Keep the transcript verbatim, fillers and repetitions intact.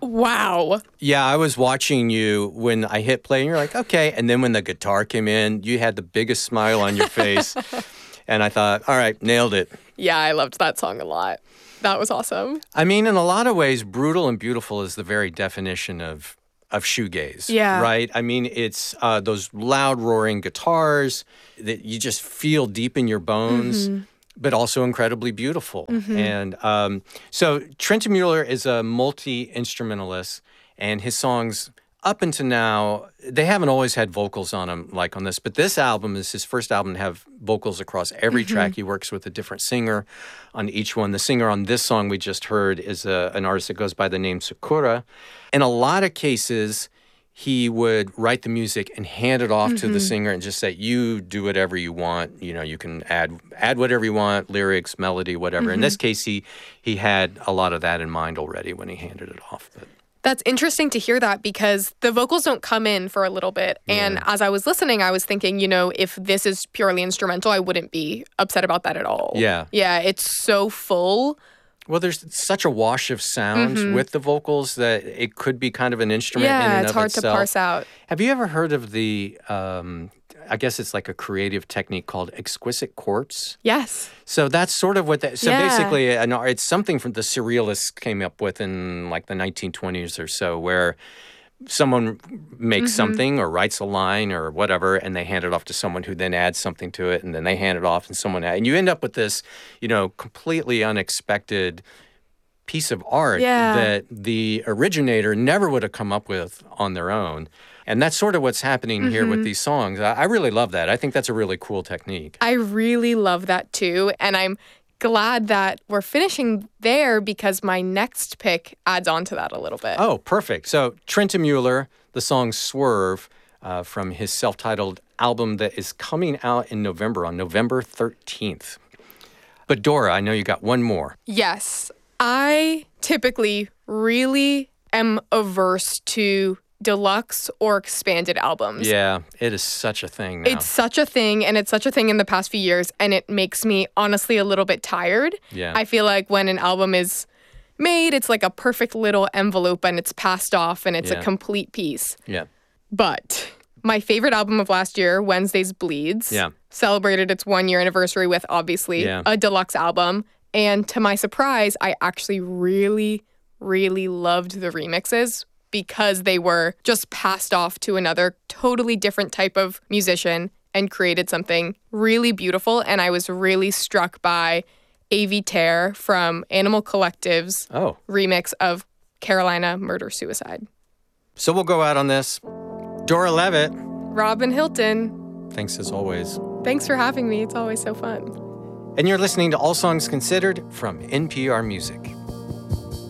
Wow. Yeah, I was watching you when I hit play, and you're like, okay. And then when the guitar came in, you had the biggest smile on your face. And I thought, all right, nailed it. Yeah, I loved that song a lot. That was awesome. I mean, in a lot of ways, Brutal and Beautiful is the very definition of of shoegaze. Yeah. Right? I mean, it's uh, those loud, roaring guitars that you just feel deep in your bones. Mm-hmm. But also incredibly beautiful. Mm-hmm. And um, so Trenton Mueller is a multi-instrumentalist, and his songs up until now, they haven't always had vocals on them like on this, but this album is his first album to have vocals across every mm-hmm. track. He works with a different singer on each one. The singer on this song we just heard is a, an artist that goes by the name Sakura. In a lot of cases, he would write the music and hand it off mm-hmm. to the singer and just say, you do whatever you want. You know, you can add add whatever you want, lyrics, melody, whatever. Mm-hmm. In this case, he he had a lot of that in mind already when he handed it off. But that's interesting to hear that because the vocals don't come in for a little bit. And yeah. as I was listening, I was thinking, you know, if this is purely instrumental, I wouldn't be upset about that at all. Yeah. Yeah, it's so full. Well, there's such a wash of sound mm-hmm. with the vocals that it could be kind of an instrument yeah, in and it's of hard itself. to parse out. Have you ever heard of the, um, I guess it's like a creative technique called exquisite quartz? Yes. So that's sort of what that, so yeah. basically an, it's something from the surrealists came up with in like the nineteen twenties or so where someone makes mm-hmm. something or writes a line or whatever, and they hand it off to someone who then adds something to it, and then they hand it off and someone, and you end up with this, you know, completely unexpected piece of art yeah. that the originator never would have come up with on their own. And that's sort of what's happening mm-hmm. here with these songs. I, I really love that. I think that's a really cool technique. I really love that too. And I'm glad that we're finishing there because my next pick adds on to that a little bit. Oh, perfect. So Trenton Mueller, the song Swerve uh, from his self-titled album that is coming out in November, on November thirteenth. But Dora, I know you got one more. Yes. I typically really am averse to deluxe or expanded albums. Yeah, it is such a thing now. It's such a thing, and it's such a thing in the past few years, and it makes me honestly a little bit tired. Yeah. I feel like when an album is made, it's like a perfect little envelope, and it's passed off, and it's yeah. a complete piece. Yeah. But my favorite album of last year, Wednesdays Bleeds, yeah. celebrated its one-year anniversary with, obviously, yeah. a deluxe album. And to my surprise, I actually really, really loved the remixes because they were just passed off to another totally different type of musician and created something really beautiful. And I was really struck by Avi Tear from Animal Collective's oh. remix of Carolina Murder Suicide. So we'll go out on this. Dora Levitt. Robin Hilton. Thanks as always. Thanks for having me. It's always so fun. And you're listening to All Songs Considered from N P R Music.